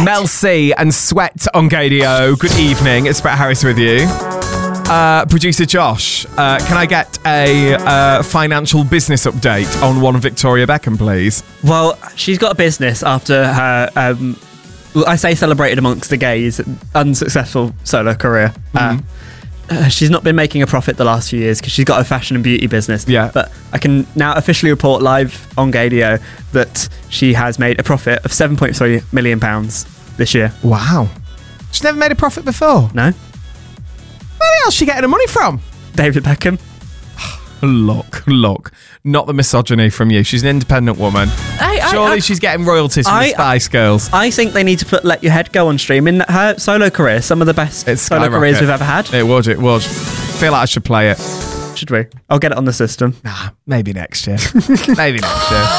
Mel C and Sweat on Gadio. Good evening. It's Brett Harris with you. Producer Josh, can I get a financial business update on one Victoria Beckham, please? Well, she's got a business after her, I say celebrated amongst the gays, unsuccessful solo career. She's not been making a profit the last few years because she's got a fashion and beauty business. Yeah. But I can now officially report live on Gadio that she has made a profit of £7.3 million this year. Wow. She's never made a profit before. No? Where else is she getting her money from? David Beckham. Look. Not the misogyny from you. She's an independent woman. Surely she's getting royalties from the Spice Girls. I think they need to put Let Your Head Go on stream. In her solo career, some of the best solo careers we've ever had. It would. Feel like I should play it. Should we? I'll get it on the system. Nah, maybe next year. Maybe next year.